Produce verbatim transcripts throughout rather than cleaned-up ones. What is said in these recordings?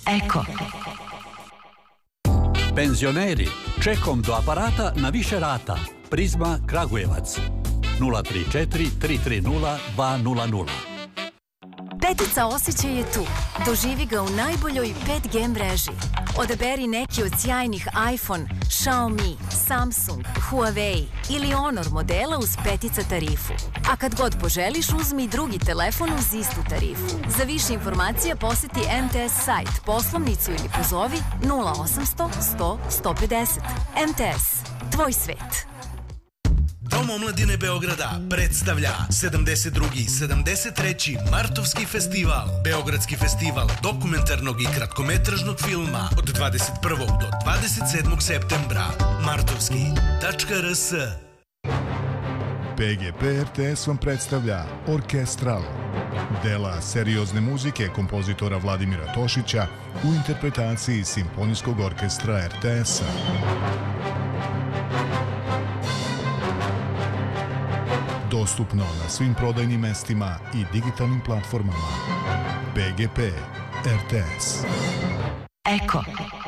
Eko. Penzioneri, čekom do aparata na više rata. Prizma Kragujevac. nula tri četiri tri tri nula dva nula nula. Petica osjećaj je tu. Doživi ga u najboljoj pet G mreži. Odaberi neki od sjajnih iPhone, Xiaomi, Samsung, Huawei ili Honor modela uz petica tarifu. A kad god poželiš, uzmi drugi telefon uz istu tarifu. Za više informacija posjeti M T S sajt, poslovnicu ili pozovi nula osamsto sto sto pedeset. M T S. Tvoj svet. Dom omladine Beograda predstavlja sedamdeset drugi i sedamdeset treći Martovski festival. Beogradski festival dokumentarnog i kratkometražnog filma od dvadeset prvog do dvadeset sedmog septembra. Martovski tačka r s. P G P R T S vam predstavlja Orkestral. Dela seriozne muzike kompozitora Vladimira Tošića u interpretaciji Simfonijskog orkestra R T S-a. Dostupno na svim prodajnim mestima i digitalnim platformama. P G P R T S. Eko.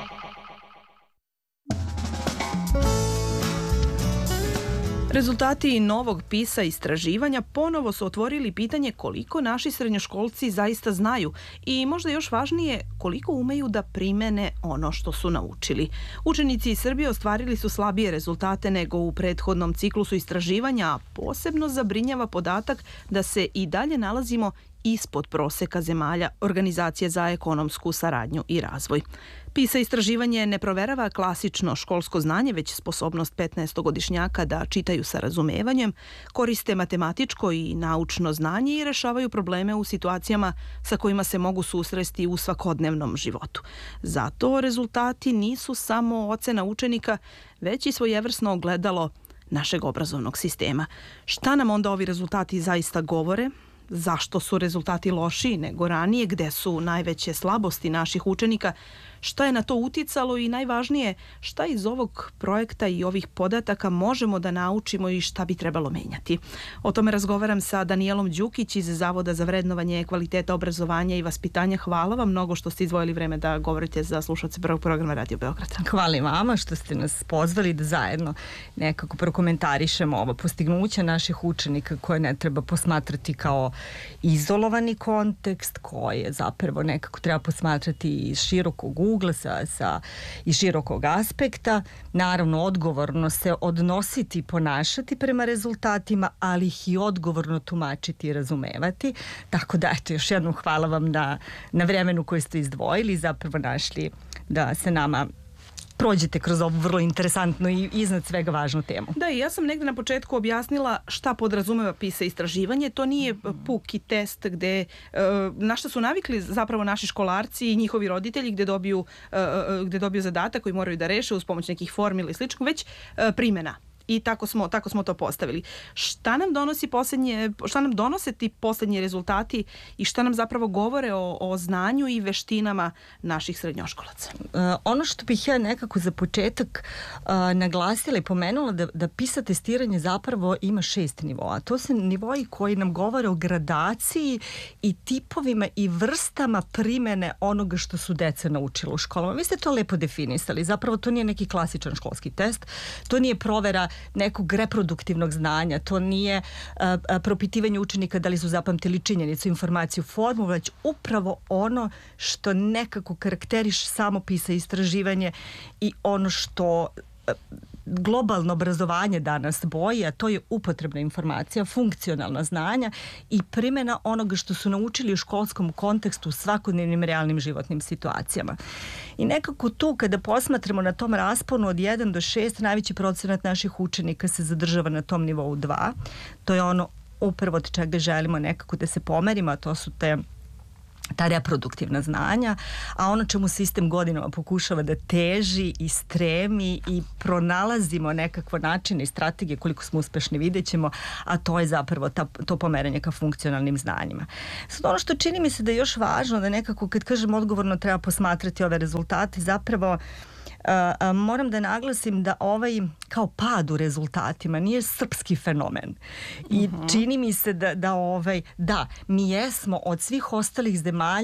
Rezultati novog PISA istraživanja ponovo su otvorili pitanje koliko naši srednjoškolci zaista znaju i možda još važnije koliko umeju da primene ono što su naučili. Učenici iz Srbije ostvarili su slabije rezultate nego u prethodnom ciklusu istraživanja, a posebno zabrinjava podatak da se i dalje nalazimo ispod proseka zemalja Organizacije za ekonomsku saradnju i razvoj. PISA istraživanje ne proverava klasično školsko znanje, već sposobnost petnaestogodišnjaka da čitaju sa razumevanjem, koriste matematičko i naučno znanje i rešavaju probleme u situacijama sa kojima se mogu susresti u svakodnevnom životu. Zato rezultati nisu samo ocena učenika, već i svojevrsno ogledalo našeg obrazovnog sistema. Šta nam onda ovi rezultati zaista govore? Zašto su rezultati lošiji nego ranije, gde su najveće slabosti naših učenika, šta je na to uticalo i najvažnije, šta iz ovog projekta i ovih podataka možemo da naučimo i šta bi trebalo menjati. O tome razgovaram sa Danijelom Đukić iz Zavoda za vrednovanje kvaliteta obrazovanja i vaspitanja. Hvala vam mnogo što ste izdvojili vreme da govorite za slušalce prvog programa Radio Beograda. Hvala i vama što ste nas pozvali da zajedno nekako prokomentarišemo ovo postignuća naših učenika koje ne treba posmatrati kao izolovani kontekst, koje zapravo nekako treba posmatrati iz širokog ugla, sa, sa, iz širokog aspekta. Naravno, odgovorno se odnositi i ponašati prema rezultatima, ali ih i odgovorno tumačiti i razumevati. Tako da, eto, još jednom hvala vam na, na vremenu koje ste izdvojili i zapravo našli da se nama prođete kroz ovu vrlo interesantnu i iznad svega važnu temu. Da, i ja sam negde na početku objasnila šta podrazumeva PISA istraživanje. To nije puki test gde, na šta su navikli zapravo naši školarci i njihovi roditelji gde dobiju, gde dobiju zadatak koji moraju da reše uz pomoć nekih formula i slično, već primjena. I tako smo, tako smo to postavili. Šta nam donosi posljednje, šta nam donose ti posljednji rezultati i šta nam zapravo govore o, o znanju i veštinama naših srednjoškolaca? Uh, ono što bih ja nekako za početak uh, naglasila i pomenula da, da PISA testiranje zapravo ima šest nivoa. To su nivoji koji nam govore o gradaciji i tipovima i vrstama primene onoga što su deca naučila u školama. Vi ste to lepo definisali. Zapravo to nije neki klasičan školski test. To nije provera nekog reproduktivnog znanja, to nije a, a, propitivanje učenika da li su zapamtili činjenicu, informaciju, formu, već upravo ono što nekako karakteriše samo PISA istraživanje i ono što a, globalno obrazovanje danas boji, a to je upotrebna informacija, funkcionalna znanja i primjena onoga što su naučili u školskom kontekstu u svakodnevnim realnim životnim situacijama. I nekako tu kada posmatramo na tom rasponu od jedan do šest, najveći procenat naših učenika se zadržava na tom nivou dva. To je ono upravo od čega želimo nekako da se pomerimo, a to su te ta reproduktivna znanja, a ono čemu sistem godinama pokušava da teži i stremi i pronalazimo nekakvo načine i strategije, koliko smo uspešni vidjet ćemo, a to je zapravo ta, to pomeranje ka funkcionalnim znanjima. Sad ono što čini mi se da je još važno, da nekako kad kažem odgovorno treba posmatrati ove rezultate, zapravo Uh, uh, moram da naglasim da ovaj kao pad u rezultatima nije srpski fenomen i uh-huh. čini mi se da, da ovaj da, mi jesmo od svih ostalih zemalja